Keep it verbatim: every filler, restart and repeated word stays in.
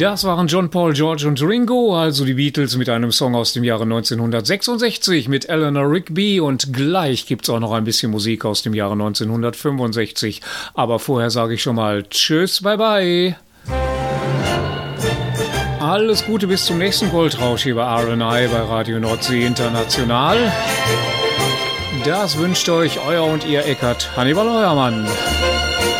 Das waren John, Paul, George und Ringo, also die Beatles mit einem Song aus dem Jahre neunzehnhundertsechsundsechzig mit Eleanor Rigby, und gleich gibt's auch noch ein bisschen Musik aus dem Jahre neunzehnhundertfünfundsechzig. Aber vorher sage ich schon mal Tschüss, bye bye. Alles Gute bis zum nächsten Goldrausch hier bei R and I bei Radio Nordsee International. Das wünscht euch euer und ihr Eckart Hannibal Euermann.